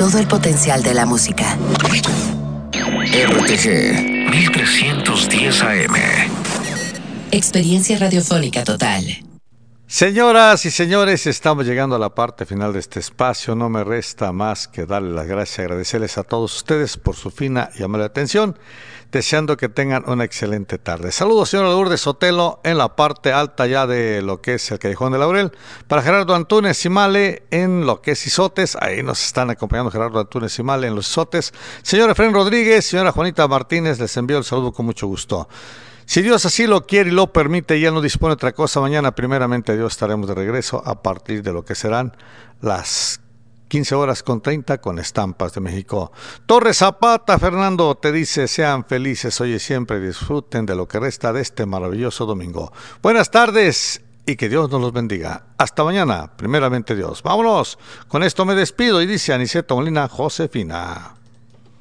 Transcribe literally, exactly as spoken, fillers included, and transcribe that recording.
todo el potencial de la música. R T G mil trescientos diez A M. Experiencia radiofónica total. Señoras y señores, estamos llegando a la parte final de este espacio. No me resta más que darle las gracias y agradecerles a todos ustedes por su fina y amable atención, deseando que tengan una excelente tarde. Saludos, señora Lourdes Sotelo, en la parte alta ya de lo que es el Callejón de Laurel. Para Gerardo Antúnez y Male, en lo que es Izotes. Ahí nos están acompañando Gerardo Antúnez y Male en los Izotes. Señor Efraín Rodríguez, señora Juanita Martínez, les envío el saludo con mucho gusto. Si Dios así lo quiere y lo permite y Él no dispone de otra cosa, mañana primeramente Dios estaremos de regreso a partir de lo que serán las quince horas con treinta con Estampas de México. Torres Zapata, Fernando, te dice, sean felices hoy y siempre, disfruten de lo que resta de este maravilloso domingo. Buenas tardes y que Dios nos los bendiga. Hasta mañana, primeramente Dios. Vámonos, con esto me despido y dice Aniceto Molina, Josefina.